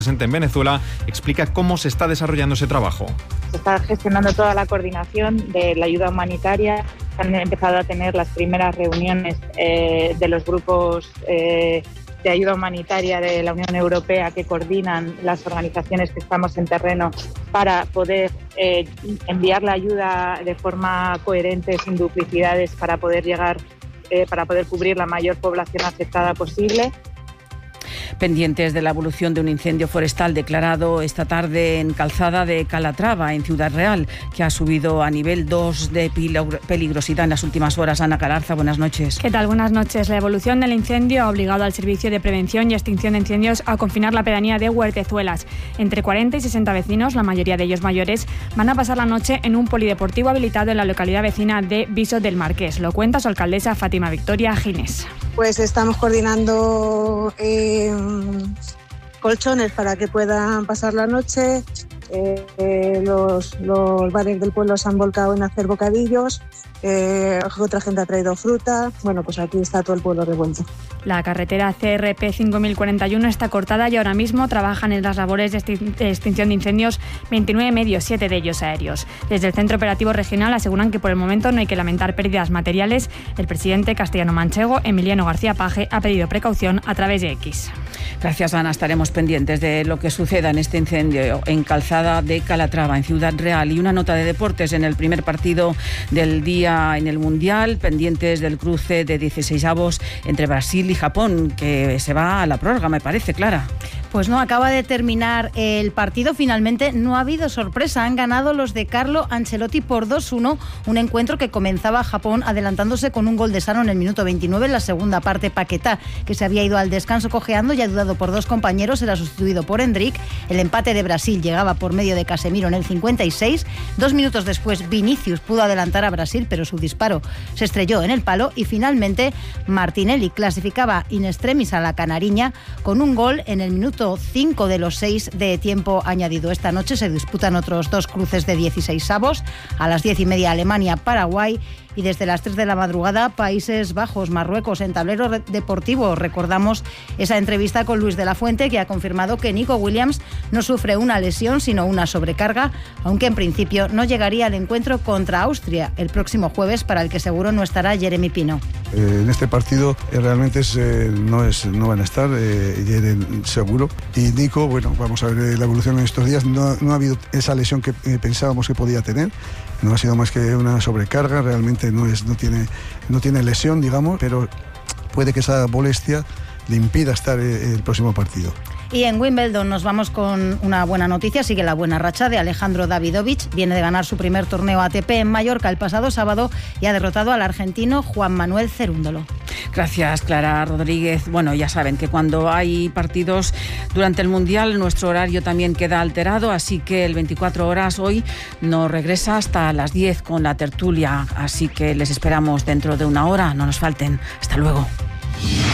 presente en Venezuela, explica cómo se está desarrollando ese trabajo. Se está gestionando toda la coordinación de la ayuda humanitaria. Han empezado a tener las primeras reuniones de los grupos de ayuda humanitaria de la Unión Europea que coordinan las organizaciones que estamos en terreno para poder enviar la ayuda de forma coherente, sin duplicidades, para poder llegar, para poder cubrir la mayor población afectada posible. Pendientes de la evolución de un incendio forestal declarado esta tarde en Calzada de Calatrava, en Ciudad Real, que ha subido a nivel 2 de peligrosidad en las últimas horas. Ana Galarza, buenas noches. ¿Qué tal? Buenas noches. La evolución del incendio ha obligado al Servicio de Prevención y Extinción de Incendios a confinar la pedanía de Huertezuelas. Entre 40 y 60 vecinos, la mayoría de ellos mayores, van a pasar la noche en un polideportivo habilitado en la localidad vecina de Viso del Marqués. Lo cuenta su alcaldesa Fátima Victoria Ginés. Pues estamos coordinando colchones para que puedan pasar la noche. Los bares del pueblo se han volcado en hacer bocadillos. Otra gente ha traído fruta. Bueno, pues aquí está todo el pueblo revuelto. La carretera CRP 5041 está cortada y ahora mismo trabajan en las labores de extinción de incendios 29 medios, 7 de ellos aéreos. Desde el Centro Operativo Regional aseguran que por el momento no hay que lamentar pérdidas materiales. El presidente castellano-manchego, Emiliano García Paje, ha pedido precaución a través de X. Gracias, Ana. Estaremos pendientes de lo que suceda en este incendio en Calzada de Calatrava, en Ciudad Real. Y una nota de deportes: en el primer partido del día en el Mundial, pendientes del cruce de 16avos entre Brasil y Japón, que se va a la prórroga, me parece, Clara. Pues no, acaba de terminar el partido. Finalmente no ha habido sorpresa. Han ganado los de Carlo Ancelotti por 2-1, un encuentro que comenzaba Japón adelantándose con un gol de Sano en el minuto 29. En la segunda parte, Paquetá, que se había ido al descanso cojeando y ayudado por dos compañeros, era sustituido por Endrick. El empate de Brasil llegaba por medio de Casemiro en el 56. 2 minutos después, Vinicius pudo adelantar a Brasil, pero su disparo se estrelló en el palo. Y finalmente, Martinelli clasificaba in extremis a la canariña con un gol en el minuto 5 de los 6 de tiempo añadido. Esta noche se disputan otros 2 cruces de 16avos. A las 10:30 Alemania, Paraguay, y desde las 3 de la madrugada Países Bajos, Marruecos. En Tablero Deportivo recordamos esa entrevista con Luis de la Fuente, que ha confirmado que Nico Williams no sufre una lesión sino una sobrecarga, aunque en principio no llegaría al encuentro contra Austria el próximo jueves, para el que seguro no estará Jeremy Pino. En este partido realmente no van a estar Jeremy seguro, y Nico, bueno, vamos a ver la evolución en estos días. No ha habido esa lesión que pensábamos que podía tener. No ha sido más que una sobrecarga, realmente no tiene lesión, digamos, pero puede que esa molestia le impida estar el próximo partido. Y en Wimbledon nos vamos con una buena noticia. Sigue la buena racha de Alejandro Davidovich. Viene de ganar su primer torneo ATP en Mallorca el pasado sábado y ha derrotado al argentino Juan Manuel Cerúndolo. Gracias, Clara Rodríguez. Bueno, ya saben que cuando hay partidos durante el Mundial, nuestro horario también queda alterado, así que el 24 horas hoy nos regresa hasta las 10 con la tertulia. Así que les esperamos dentro de una hora. No nos falten. Hasta luego.